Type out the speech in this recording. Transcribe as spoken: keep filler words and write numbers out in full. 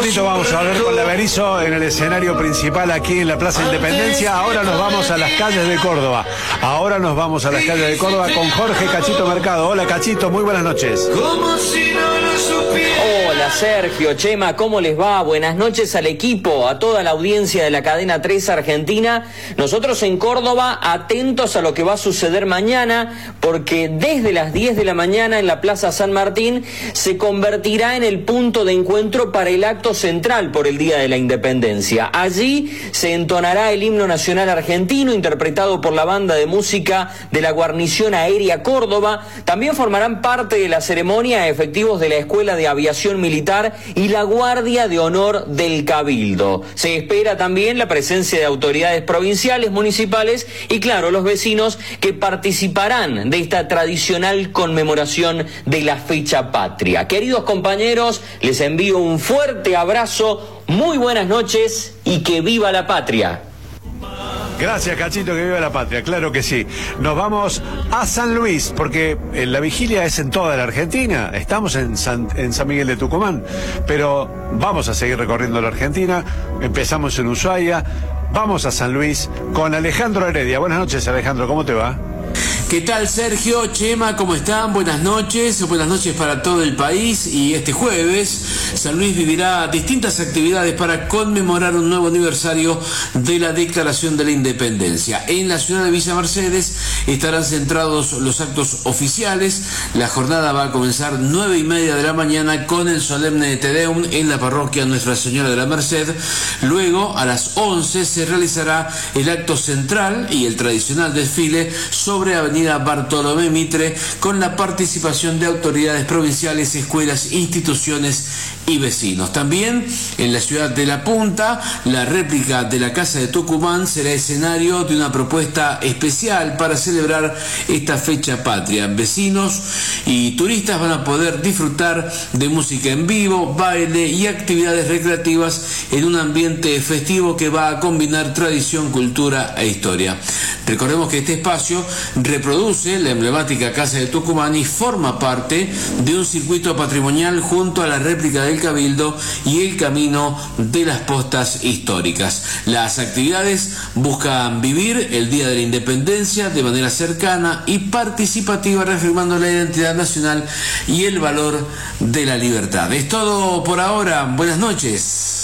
ratito vamos a ver con la Berizo en el escenario principal aquí en la Plaza Independencia. Ahora nos vamos a las calles de Córdoba. Ahora nos vamos a las calles de Córdoba con Jorge Cachito Mercado. Hola Cachito, muy buenas noches. Hola Sergio, Chema, ¿cómo les va? Buenas noches al equipo, a toda la audiencia de la cadena tres Argentina. Nosotros en Córdoba atentos a lo que va a suceder mañana, porque desde las diez de la mañana en la Plaza San Martín se convertirá en el punto de encuentro para el acto central por el Día de la Independencia. Allí se entonará el himno nacional argentino interpretado por la banda de música de la Guarnición Aérea Córdoba. También formarán parte de la ceremonia efectivos de la Escuela de Aviación Militar y la Guardia de Honor del Cabildo. Se espera también la presencia de autoridades provinciales, municipales y, claro, los vecinos que participarán de esta tradicional conmemoración de la fecha patria. Queridos compañeros, les envío un fuerte abrazo, muy buenas noches y que viva la patria. Gracias, Cachito, que viva la patria, claro que sí. Nos vamos a San Luis, porque la vigilia es en toda la Argentina. Estamos en San, en San Miguel de Tucumán, pero vamos a seguir recorriendo la Argentina. Empezamos en Ushuaia, vamos a San Luis con Alejandro Heredia. Buenas noches, Alejandro, ¿cómo te va? ¿Qué tal, Sergio? Chema, ¿cómo están? Buenas noches, buenas noches para todo el país. Y este jueves San Luis vivirá distintas actividades para conmemorar un nuevo aniversario de la Declaración de la Independencia. En la ciudad de Villa Mercedes estarán centrados los actos oficiales. La jornada va a comenzar nueve y media de la mañana con el solemne Te Deum en la parroquia Nuestra Señora de la Merced. Luego, a las once, se realizará el acto central y el tradicional desfile sobre Avenida Bartolomé Mitre, con la participación de autoridades provinciales, escuelas, instituciones y vecinos. También en la ciudad de La Punta, la réplica de la Casa de Tucumán será escenario de una propuesta especial para celebrar esta fecha patria. Vecinos y turistas van a poder disfrutar de música en vivo, baile y actividades recreativas en un ambiente festivo que va a combinar tradición, cultura e historia. Recordemos que este espacio reproduce la emblemática Casa de Tucumán y forma parte de un circuito patrimonial junto a la réplica del Cabildo y el Camino de las Postas Históricas. Las actividades buscan vivir el Día de la Independencia de manera cercana y participativa, reafirmando la identidad nacional y el valor de la libertad. Es todo por ahora. Buenas noches.